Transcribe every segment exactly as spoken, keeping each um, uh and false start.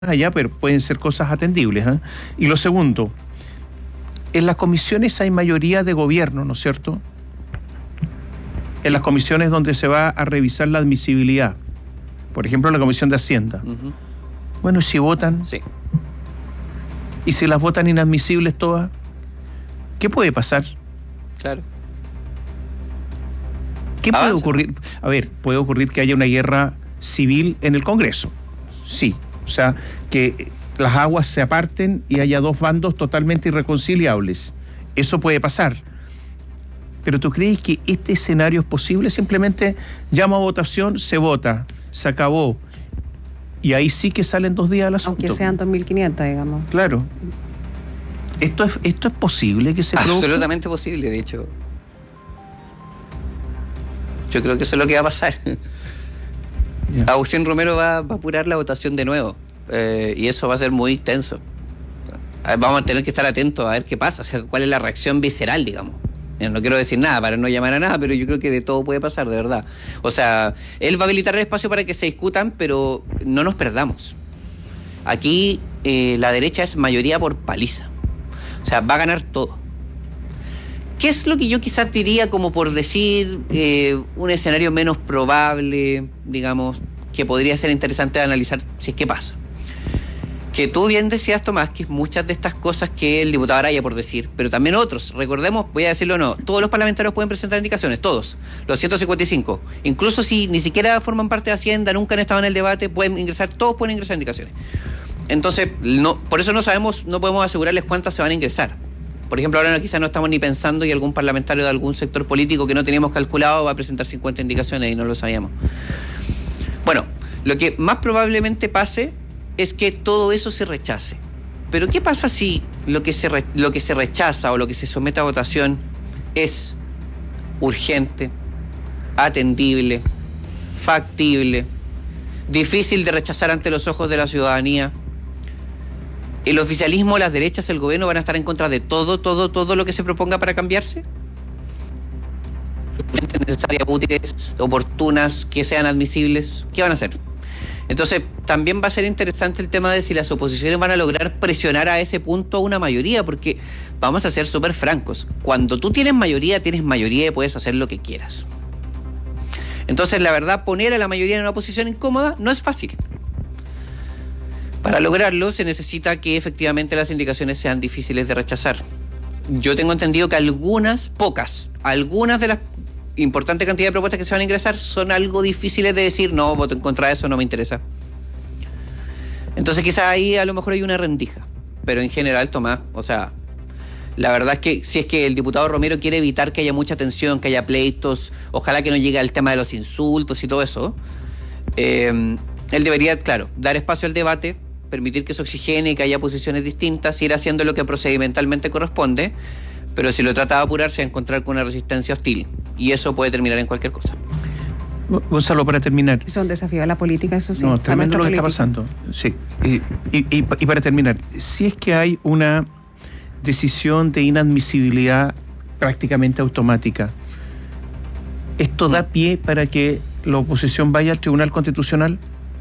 allá, pero pueden ser cosas atendibles, ¿eh? Y lo segundo, en las comisiones hay mayoría de gobierno, ¿no es cierto? En las comisiones donde se va a revisar la admisibilidad, por ejemplo, la Comisión de Hacienda. Uh-huh. Bueno, si votan, sí. Y si las votan inadmisibles todas, ¿qué puede pasar? Claro. ¿Qué Avanza. puede ocurrir? A ver, puede ocurrir que haya una guerra civil en el Congreso, sí. O sea, que las aguas se aparten y haya dos bandos totalmente irreconciliables. Eso puede pasar. Pero ¿tú crees que este escenario es posible? Simplemente llamo a votación, se vota, se acabó. Y ahí sí que salen dos días al asunto. Aunque sean dos mil quinientos, digamos. Claro. ¿Esto es, esto es posible que se produzca? Absolutamente posible, de hecho. Yo creo que eso es lo que va a pasar. Yeah. Agustín Romero va, va a apurar la votación de nuevo, eh, y eso va a ser muy tenso. Vamos a tener que estar atentos a ver qué pasa, o sea, cuál es la reacción visceral, digamos. No quiero decir nada para no llamar a nada, pero yo creo que de todo puede pasar, de verdad. O sea, él va a habilitar el espacio para que se discutan, pero no nos perdamos. Aquí eh, la derecha es mayoría por paliza. O sea, va a ganar todo. ¿Qué es lo que yo quizás diría como por decir eh, un escenario menos probable, digamos, que podría ser interesante de analizar si es que pasa? Que tú bien decías, Tomás, que muchas de estas cosas que el diputado Araya por decir, pero también otros, recordemos, voy a decirlo o no, todos los parlamentarios pueden presentar indicaciones, todos, los ciento cincuenta y cinco, incluso si ni siquiera forman parte de Hacienda, nunca han estado en el debate, pueden ingresar, todos pueden ingresar indicaciones. Entonces, no, por eso no sabemos, no podemos asegurarles cuántas se van a ingresar. Por ejemplo, ahora no, quizás no estamos ni pensando y algún parlamentario de algún sector político que no teníamos calculado va a presentar cincuenta indicaciones y no lo sabíamos. Bueno, lo que más probablemente pase es que todo eso se rechace. Pero ¿qué pasa si lo que se, re, lo que se rechaza o lo que se somete a votación es urgente, atendible, factible, difícil de rechazar ante los ojos de la ciudadanía? ¿El oficialismo, las derechas, el gobierno van a estar en contra de todo, todo, todo lo que se proponga para cambiarse? ¿Necesarias, útiles, oportunas, que sean admisibles? ¿Qué van a hacer? Entonces, también va a ser interesante el tema de si las oposiciones van a lograr presionar a ese punto a una mayoría, porque vamos a ser súper francos. Cuando tú tienes mayoría, tienes mayoría y puedes hacer lo que quieras. Entonces, la verdad, poner a la mayoría en una posición incómoda no es fácil. Para lograrlo se necesita que efectivamente las indicaciones sean difíciles de rechazar. Yo tengo entendido que algunas, pocas, algunas de las importantes cantidades de propuestas que se van a ingresar son algo difíciles de decir, no, voto en contra de eso, no me interesa. Entonces quizás ahí a lo mejor hay una rendija. Pero en general, Tomás, o sea, la verdad es que si es que el diputado Romero quiere evitar que haya mucha tensión, que haya pleitos, ojalá que no llegue al tema de los insultos y todo eso, eh, él debería, claro, dar espacio al debate, permitir que se oxigene, que haya posiciones distintas, ir haciendo lo que procedimentalmente corresponde, pero si lo trata de apurar se va a encontrar con una resistencia hostil y eso puede terminar en cualquier cosa. Gonzalo, para terminar. Es un desafío a la política, eso sí. No, tremendo lo que está pasando. Sí. Y, y, y, y para terminar, si es que hay una decisión de inadmisibilidad prácticamente automática, ¿esto da pie para que la oposición vaya al Tribunal Constitucional?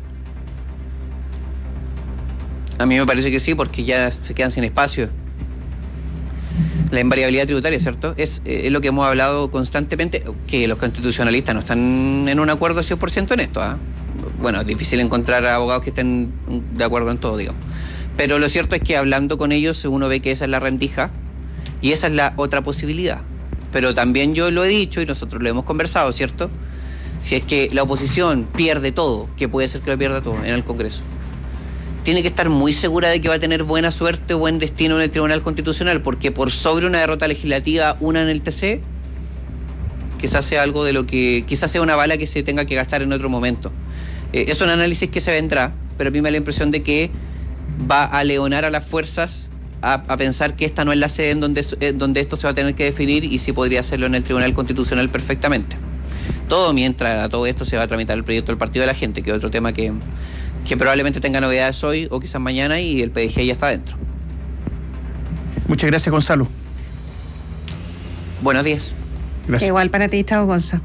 A mí me parece que sí, porque ya se quedan sin espacio. La invariabilidad tributaria, ¿cierto? Es, eh, es lo que hemos hablado constantemente, que los constitucionalistas no están en un acuerdo cien por ciento en esto. ¿eh? Bueno, es difícil encontrar abogados que estén de acuerdo en todo, digamos. Pero lo cierto es que hablando con ellos uno ve que esa es la rendija y esa es la otra posibilidad. Pero también yo lo he dicho y nosotros lo hemos conversado, ¿cierto? Si es que la oposición pierde todo, que puede ser que lo pierda todo en el Congreso, tiene que estar muy segura de que va a tener buena suerte o buen destino en el Tribunal Constitucional, porque por sobre una derrota legislativa, una en el T C, quizás sea algo de lo que, quizás sea una bala que se tenga que gastar en otro momento. Eh, es un análisis que se vendrá, pero a mí me da la impresión de que va a leonar a las fuerzas a, a pensar que esta no es la sede en donde, eh, donde esto se va a tener que definir y si podría hacerlo en el Tribunal Constitucional perfectamente. Todo mientras a todo esto se va a tramitar el proyecto del Partido de la Gente, que es otro tema que... que probablemente tenga novedades hoy o quizás mañana y el P D G ya está dentro. Muchas gracias, Gonzalo. Buenos días. Gracias. Igual para ti, chao, Gonzalo.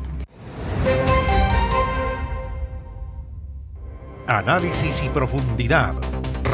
Análisis y profundidad.